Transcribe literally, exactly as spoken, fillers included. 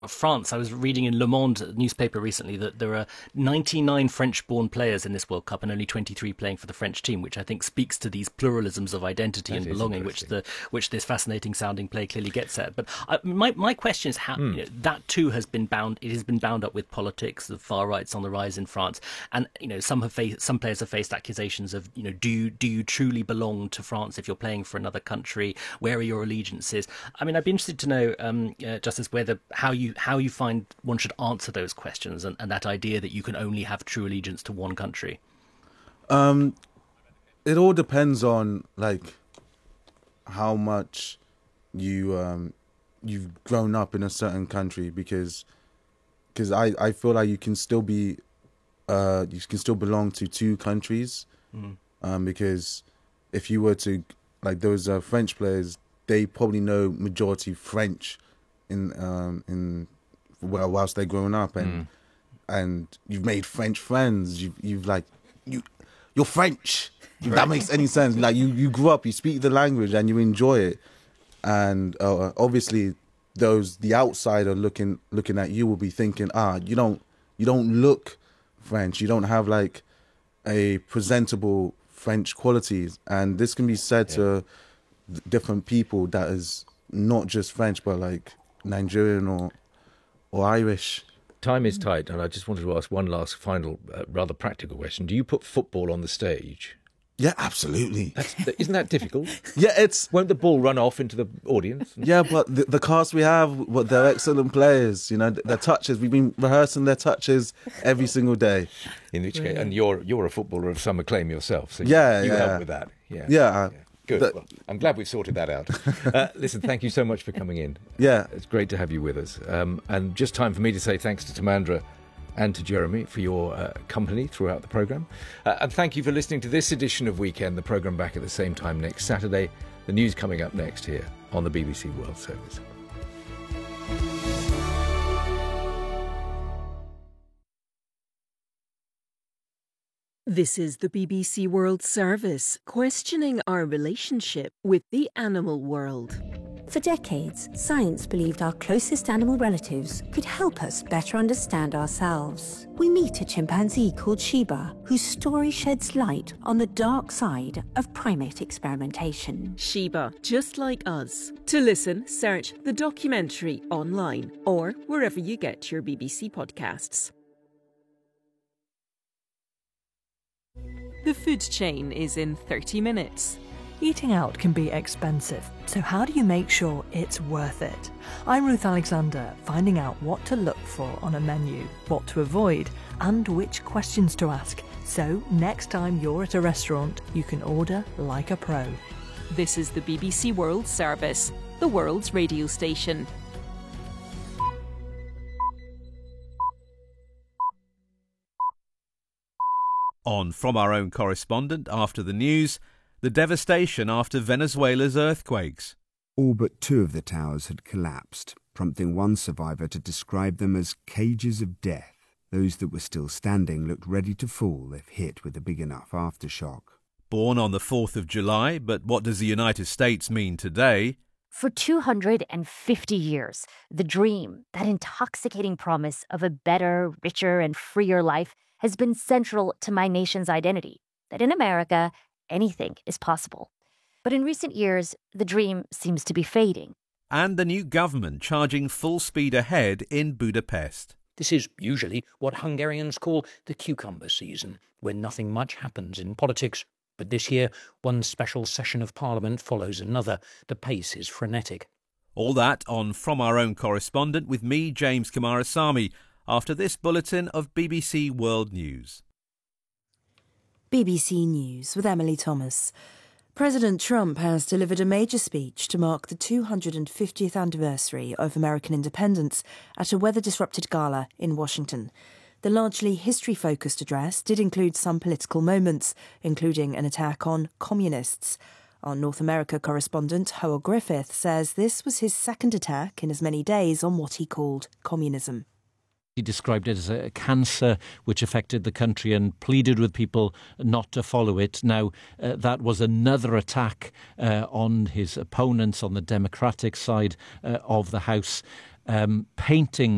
France. I was reading in Le Monde newspaper recently that there are ninety-nine French-born players in this World Cup and only twenty-three playing for the French team, which I think speaks to these pluralisms of identity that and belonging, which the which this fascinating-sounding play clearly gets at. But I, my my question is how mm. you know, that too has been bound. It has been bound up with politics. The far right's on the rise in France, and you know some have faced, some players have faced accusations of you know do you do you truly belong to France if you're playing for another country? Where are your allegiances? I mean, I'd be interested to know, um, uh, Justice, whether how you how you find one should answer those questions and, and that idea that you can only have true allegiance to one country. Um, it all depends on like how much you um you've grown up in a certain country, because because I, I feel like you can still be uh you can still belong to two countries. Mm. Um, because if you were to like those uh, French players, they probably know majority French in um in well whilst they're growing up, and mm. and you've made French friends. You've you've like you you're French. If right. that makes any sense. Like you, you grew up, you speak the language, and you enjoy it. And uh, obviously, those the outsider looking looking at you will be thinking, ah, you don't you don't look French. You don't have like a presentable French qualities, and this can be said yeah. to different people that is not just French, but like Nigerian or or Irish. Time is tight, and I just wanted to ask one last final, uh, rather practical question. Do you put football on the stage? Yeah, absolutely. That's, isn't that difficult? Yeah, it's... Won't the ball run off into the audience? Yeah, but the, the cast we have, well, they're excellent players. You know, their touches, we've been rehearsing their touches every single day. In which case, and you're you're a footballer of some acclaim yourself, so yeah, you, you yeah. help with that. Yeah, yeah. yeah. Good. The, well, I'm glad we've sorted that out. Uh, listen, thank you so much for coming in. Yeah. It's great to have you with us. Um, and just time for me to say thanks to Timandra and to Jeremy for your uh, company throughout the programme. Uh, and thank you for listening to this edition of Weekend, the programme back at the same time next Saturday. The news coming up next here on the B B C World Service. This is the B B C World Service, questioning our relationship with the animal world. For decades, science believed our closest animal relatives could help us better understand ourselves. We meet a chimpanzee called Shiba, whose story sheds light on the dark side of primate experimentation. Shiba, just like us. To listen, search the documentary online or wherever you get your B B C podcasts. The food chain is in thirty minutes. Eating out can be expensive, so how do you make sure it's worth it? I'm Ruth Alexander, finding out what to look for on a menu, what to avoid, and which questions to ask. So next time you're at a restaurant, you can order like a pro. This is the B B C World Service, the world's radio station. On From Our Own Correspondent after the news, the devastation after Venezuela's earthquakes. All but two of the towers had collapsed, prompting one survivor to describe them as cages of death. Those that were still standing looked ready to fall if hit with a big enough aftershock. Born on the fourth of July, but what does the United States mean today? For two hundred fifty years, the dream, that intoxicating promise of a better, richer, and freer life has been central to my nation's identity, that in America, anything is possible. But in recent years, the dream seems to be fading. And the new government charging full speed ahead in Budapest. This is usually what Hungarians call the cucumber season, when nothing much happens in politics. But this year, one special session of Parliament follows another. The pace is frenetic. All that on From Our Own Correspondent with me, James Kumarasamy, after this bulletin of B B C World News. B B C News with Emily Thomas. President Trump has delivered a major speech to mark the two hundred fiftieth anniversary of American independence at a weather-disrupted gala in Washington. The largely history-focused address did include some political moments, including an attack on communists. Our North America correspondent, Howell Griffith, says this was his second attack in as many days on what he called communism. He described it as a cancer which affected the country and pleaded with people not to follow it. Now, uh, that was another attack uh, on his opponents on the Democratic side uh, of the House, um, painting